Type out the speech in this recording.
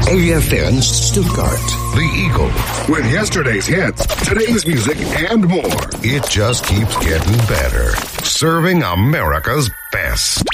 AFN Stuttgart. The Eagle. With yesterday's hits, today's music, and more. It just keeps getting better. Serving America's best.